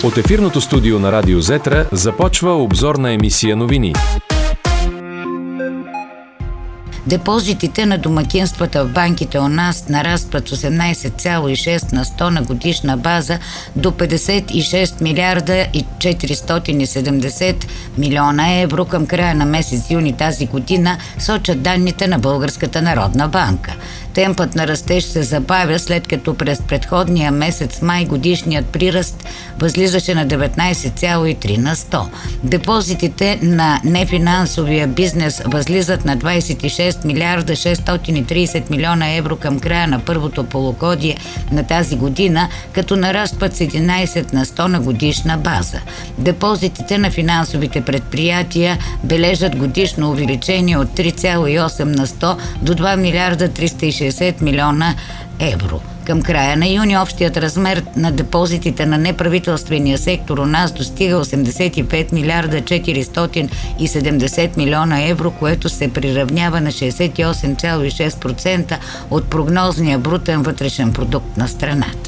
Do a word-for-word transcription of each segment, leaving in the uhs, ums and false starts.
От ефирното студио на Радио Зетра започва обзорна емисия новини. Депозитите на домакинствата в банките у нас нарастват с осемнайсет цяло и шест на сто на годишна база до петдесет и шест милиарда и четиристотин и седемдесет милиона евро към края на месец юни тази година, сочат данните на Българската народна банка. Темпът на растеж се забавя, след като през предходния месец май годишният приръст възлизаше на деветнайсет цяло и три на сто. Депозитите на нефинансовия бизнес възлизат на двайсет и шест милиарда шестстотин и трийсет милиона евро към края на първото полугодие на тази година, като нарастват с единайсет на сто на годишна база. Депозитите на финансовите предприятия бележат годишно увеличение от три цяло и осем на сто до два милиарда триста и шейсет милиона евро. Към края на юни общият размер на депозитите на неправителствения сектор у нас достига осемдесет и пет милиарда четиристотин и седемдесет милиона евро, което се приравнява на шейсет и осем цяло и шест процента от прогнозния брутен вътрешен продукт на страната.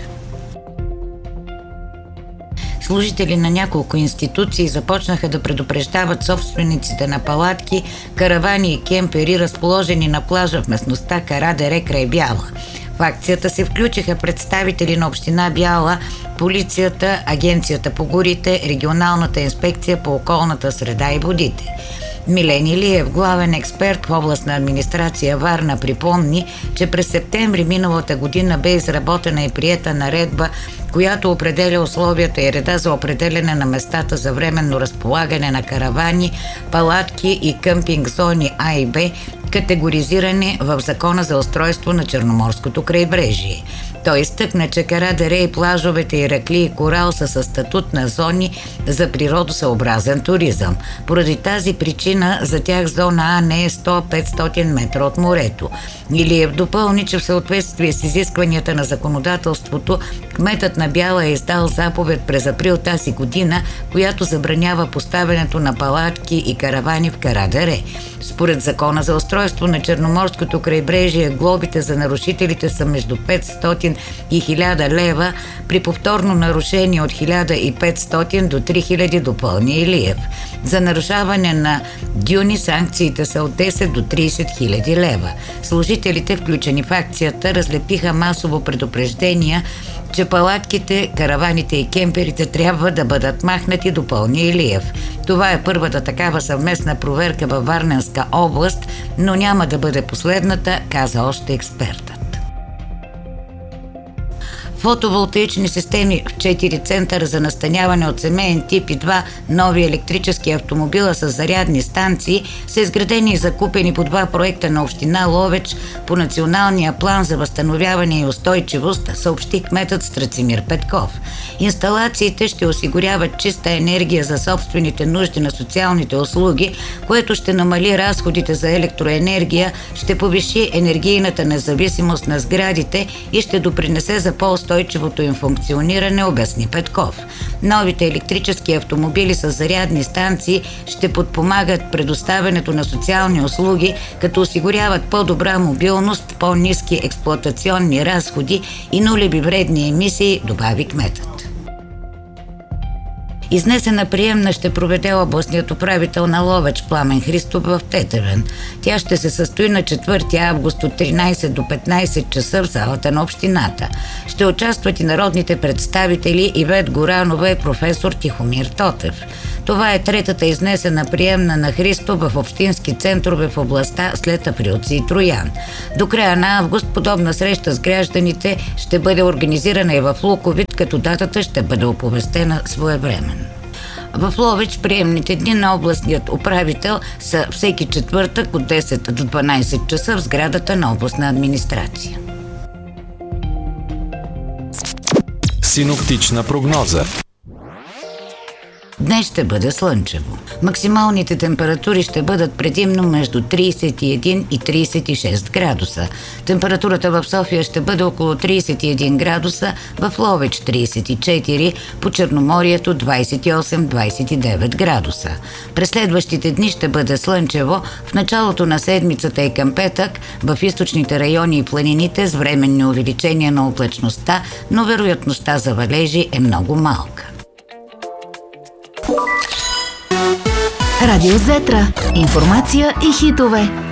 Служители на няколко институции започнаха да предупреждават собствениците на палатки, каравани и кемпери, разположени на плажа в местността Кара дере край Бяла. В акцията се включиха представители на община Бяла, полицията, Агенцията по горите, Регионалната инспекция по околната среда и водите. Милен Илиев, главен експерт в областна администрация Варна, припомни, че през септември миналата година бе изработена и приета наредба, която определя условията и реда за определяне на местата за временно разполагане на каравани, палатки и къмпинг зони А и Б, категоризирани в Закона за устройство на Черноморското крайбрежие. Той изтъкна, че Кара дере и плажовете Иракли и Корал са със статут на зони за природосъобразен туризъм. Поради тази причина за тях зона А не е сто-петстотин метра от морето. Илиев допълни, че в съответствие с изискванията на законодателството, кметът на Бяла е издал заповед през април тази година, която забранява поставянето на палатки и каравани в Кара дере. Според Закона за устройство на Черноморското крайбрежие, глобите за нарушителите са между петстотин и хиляда лева, при повторно нарушение от хиляда и петстотин до три хиляди, допълни Илиев. За нарушаване на дюни санкциите са от десет до трийсет хиляди лева. Служителите, включени в акцията, разлепиха масово предупреждения, че палатките, караваните и кемперите трябва да бъдат махнати, допълни Илиев. Това е първата такава съвместна проверка във Варненска област, но няма да бъде последната, каза още експертът. Фотоволтаични системи в четири центъра за настаняване от семейен тип и два нови електрически автомобила с зарядни станции са изградени и закупени по два проекта на община Ловеч по Националния план за възстановяване и устойчивост, съобщи кметът Страцимир Петков. Инсталациите ще осигуряват чиста енергия за собствените нужди на социалните услуги, което ще намали разходите за електроенергия, ще повиши енергийната независимост на сградите и ще допринесе за по-устойчивост устойчивото им функциониране, обясни Петков. Новите електрически автомобили с зарядни станции ще подпомагат предоставянето на социални услуги, като осигуряват по-добра мобилност, по-ниски експлоатационни разходи и нулеви вредни емисии, добави кметът. Изнесена приемна ще проведе областният управител на Ловеч Пламен Христов в Тетевен. Тя ще се състои на четвърти август от тринайсет до петнайсет часа в залата на общината. Ще участват и народните представители Ивет Горанова и професор Тихомир Тотев. Това е третата изнесена приемна на Христов в общински центрове в областта след Априлци и Троян. До края на август подобна среща с гражданите ще бъде организирана и в Луковит, като датата ще бъде оповестена своевременно. В Ловеч приемните дни на областният управител са всеки четвъртък от десет до дванайсет часа в сградата на областна администрация. Синоптична прогноза. Днес ще бъде слънчево. Максималните температури ще бъдат предимно между трийсет и един и трийсет и шест градуса. Температурата в София ще бъде около трийсет и един градуса, в Ловеч трийсет и четири, по Черноморието двайсет и осем до двайсет и девет градуса. През следващите дни ще бъде слънчево, в началото на седмицата и към петък в източните райони и планините с временни увеличения на облачността, но вероятността за валежи е много малка. Радио Зетра. Информация и хитове.